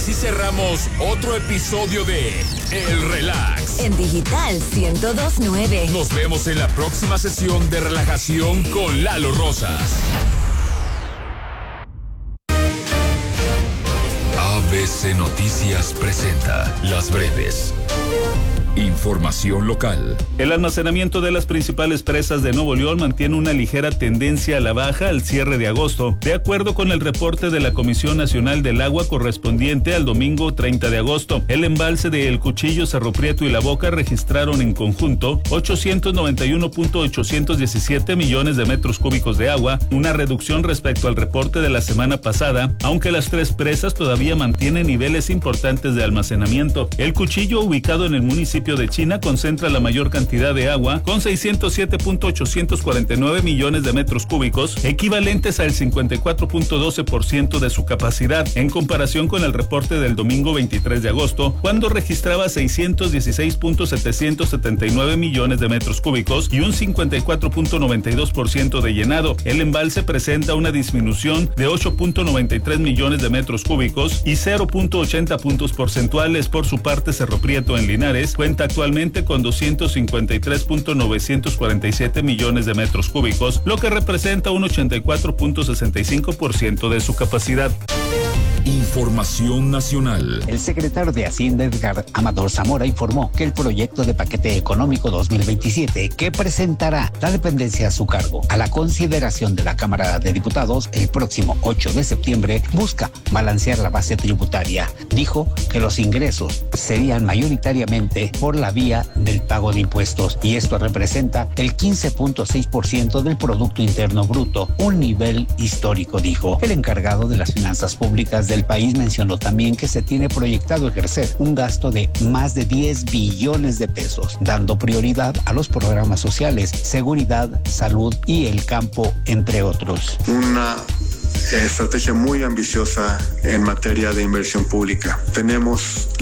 así cerramos otro episodio de El Relax. En Digital 102.9. Nos vemos en la próxima sesión de relajación con Lalo Rosas. ABC Noticias presenta Las Breves. Información local. El almacenamiento de las principales presas de Nuevo León mantiene una ligera tendencia a la baja al cierre de agosto, de acuerdo con el reporte de la Comisión Nacional del Agua correspondiente al domingo 30 de agosto. El embalse de El Cuchillo, Cerro Prieto y La Boca registraron en conjunto 891.817 millones de metros cúbicos de agua, una reducción respecto al reporte de la semana pasada, aunque las tres presas todavía mantienen niveles importantes de almacenamiento. El Cuchillo, ubicado en el municipio de China, concentra la mayor cantidad de agua con 607.849 millones de metros cúbicos, equivalentes al 54.12% de su capacidad, en comparación con el reporte del domingo 23 de agosto, cuando registraba 616.779 millones de metros cúbicos y un 54.92% de llenado. El embalse presenta una disminución de 8.93 millones de metros cúbicos y 0.80 puntos porcentuales. Por su parte, Cerro Prieto en Linares cuenta actualmente con 253.947 millones de metros cúbicos, lo que representa un 84.65% de su capacidad. Información nacional. El secretario de Hacienda, Edgar Amador Zamora, informó que el proyecto de paquete económico 2027 que presentará la dependencia a su cargo a la consideración de la Cámara de Diputados el próximo 8 de septiembre busca balancear la base tributaria. Dijo que los ingresos serían mayoritariamente por la vía del pago de impuestos y esto representa el 15.6% del Producto Interno Bruto, un nivel histórico, dijo. El encargado de las finanzas públicas del país mencionó también que se tiene proyectado ejercer un gasto de más de 10 billones de pesos, dando prioridad a los programas sociales, seguridad, salud y el campo, entre otros. Una estrategia muy ambiciosa en materia de inversión pública. Tenemos